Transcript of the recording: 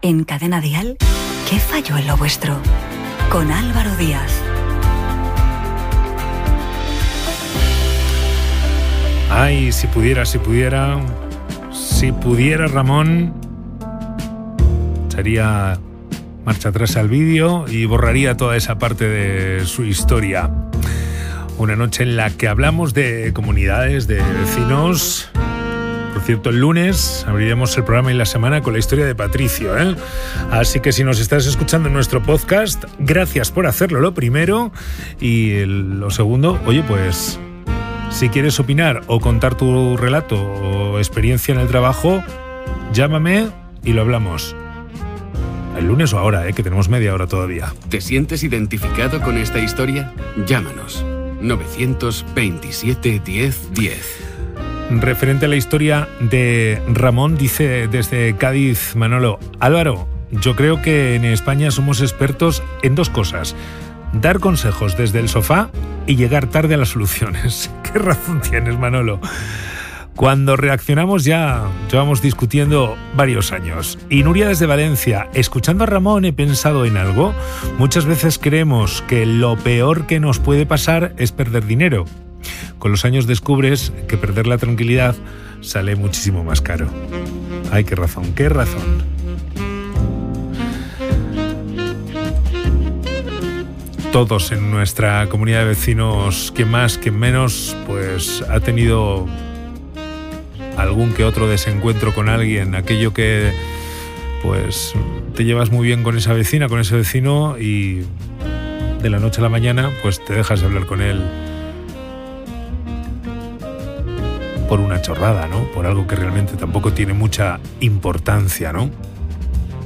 En Cadena Dial, ¿qué falló en lo vuestro? Con Álvaro Díaz. Ay, si pudiera Ramón, sería marcha atrás al vídeo y borraría toda esa parte de su historia. Una noche en la que hablamos de comunidades, de vecinos. Por cierto, el lunes abriremos el programa y la semana con la historia de Patricio, ¿eh? Así que si nos estás escuchando en nuestro podcast, gracias por hacerlo, lo primero. Y lo segundo, oye, pues si quieres opinar o contar tu relato o experiencia en el trabajo, llámame y lo hablamos. El lunes o ahora, que tenemos media hora todavía. ¿Te sientes identificado con esta historia? Llámanos. 927 10 10. Referente a la historia de Ramón, dice desde Cádiz Manolo: Álvaro, yo creo que en España somos expertos en dos cosas: dar consejos desde el sofá y llegar tarde a las soluciones. ¿Qué razón tienes, Manolo? Cuando reaccionamos ya llevamos discutiendo varios años. Y Nuria desde Valencia: escuchando a Ramón he pensado en algo. Muchas veces creemos que lo peor que nos puede pasar es perder dinero. Con los años descubres que perder la tranquilidad sale muchísimo más caro. Ay, qué razón, qué razón. Todos en nuestra comunidad de vecinos, quien más, quien menos, pues ha tenido algún que otro desencuentro con alguien, aquello que pues te llevas muy bien con esa vecina, con ese vecino, y de la noche a la mañana pues te dejas de hablar con él por una chorrada, ¿no? Por algo que realmente tampoco tiene mucha importancia, ¿no?